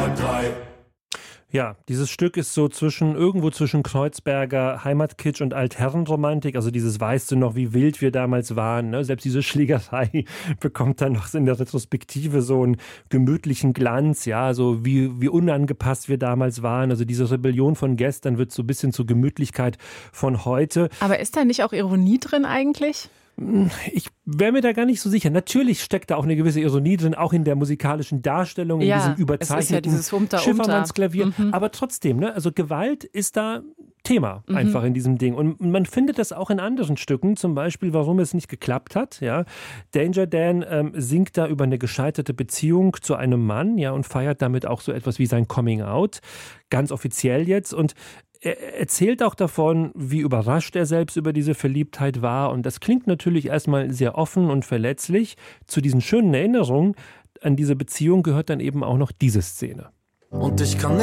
100,3. Ja, dieses Stück ist so irgendwo zwischen Kreuzberger Heimatkitsch und Altherrenromantik. Also dieses weißt du noch, wie wild wir damals waren. Ne? Selbst diese Schlägerei bekommt dann noch in der Retrospektive so einen gemütlichen Glanz. Ja, so wie unangepasst wir damals waren. Also diese Rebellion von gestern wird so ein bisschen zur Gemütlichkeit von heute. Aber ist da nicht auch Ironie drin eigentlich? Ich wäre mir da gar nicht so sicher. Natürlich steckt da auch eine gewisse Ironie drin, auch in der musikalischen Darstellung, in diesem überzeichneten Schiffermannsklavier. Aber trotzdem, ne? Also Gewalt ist da Thema einfach in diesem Ding. Und man findet das auch in anderen Stücken, zum Beispiel, warum es nicht geklappt hat. Ja? Danger Dan singt da über eine gescheiterte Beziehung zu einem Mann, ja, und feiert damit auch so etwas wie sein Coming Out, ganz offiziell jetzt. Und er erzählt auch davon, wie überrascht er selbst über diese Verliebtheit war. Und das klingt natürlich erstmal sehr offen und verletzlich. Zu diesen schönen Erinnerungen an diese Beziehung gehört dann eben auch noch diese Szene. Und ich kann